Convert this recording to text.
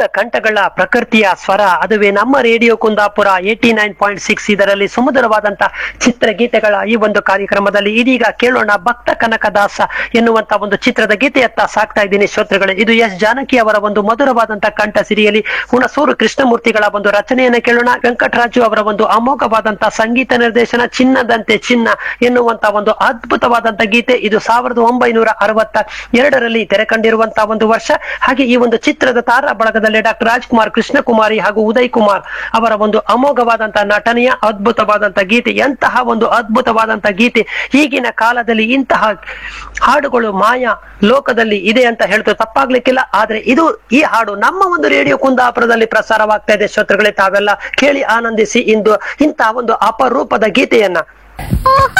ಚಂದ ಕಂಠಗಳ ಪ್ರಕೃತಿಯ ಸ್ವರ, ಅದುವೇ ನಮ್ಮ ರೇಡಿಯೋ ಕುಂದಾಪುರ 89.6. ಇದರಲ್ಲಿ ಸುಮಧುರವಾದಂತಹ ಚಿತ್ರಗೀತೆಗಳ ಈ ಒಂದು ಕಾರ್ಯಕ್ರಮದಲ್ಲಿ ಇದೀಗ ಕೇಳೋಣ ಭಕ್ತ ಕನಕದಾಸ ಎನ್ನುವಂತ ಒಂದು ಚಿತ್ರದ ಗೀತೆಯತ್ತ ಸಾಕ್ತಾ ಇದ್ದೀನಿ ಶ್ರೋತೃಗಳೇ. ಇದು ಎಸ್ ಜಾನಕಿ ಅವರ ಒಂದು ಮಧುರವಾದಂತಹ ಕಂಠ ಸಿರಿಯಲ್ಲಿ ಹುಣಸೂರು ಕೃಷ್ಣಮೂರ್ತಿಗಳ ಒಂದು ರಚನೆಯನ್ನು ಕೇಳೋಣ. ವೆಂಕಟರಾಜು ಅವರ ಒಂದು ಅಮೋಘವಾದಂತಹ ಸಂಗೀತ ನಿರ್ದೇಶನ, ಚಿನ್ನದಂತೆ ಚಿನ್ನ ಎನ್ನುವಂತ ಒಂದು ಅದ್ಭುತವಾದಂತಹ ಗೀತೆ. ಇದು 1962ರಲ್ಲಿ ತೆರೆ ಕಂಡಿರುವಂತಹ ಒಂದು ವರ್ಷ. ಹಾಗೆ ಈ ಒಂದು ಚಿತ್ರದ ತಾರಾ ಬಳಗದಲ್ಲಿ ಡಾಕ್ಟರ್ ರಾಜ್ಕುಮಾರ್, ಕೃಷ್ಣಕುಮಾರಿ ಹಾಗೂ ಉದಯ್ ಕುಮಾರ್ ಅವರ ಒಂದು ಅಮೋಘವಾದಂತಹ ನಟನೆಯ ಅದ್ಭುತವಾದಂತಹ ಗೀತೆ. ಎಂತಹ ಒಂದು ಅದ್ಭುತವಾದಂತಹ ಗೀತೆ! ಈಗಿನ ಕಾಲದಲ್ಲಿ ಇಂತಹ ಹಾಡುಗಳು ಮಾಯಾ ಲೋಕದಲ್ಲಿ ಇದೆ ಅಂತ ಹೇಳ್ತು ತಪ್ಪಾಗ್ಲಿಕ್ಕಿಲ್ಲ. ಆದ್ರೆ ಈ ಹಾಡು ನಮ್ಮ ಒಂದು ರೇಡಿಯೋ ಕುಂದಾಪುರದಲ್ಲಿ ಪ್ರಸಾರವಾಗ್ತಾ ಇದೆ ಶ್ರೋತೃಗಳೇ. ತಾವೆಲ್ಲ ಕೇಳಿ ಆನಂದಿಸಿ ಇಂದು ಇಂತಹ ಒಂದು ಅಪರೂಪದ ಗೀತೆಯನ್ನ.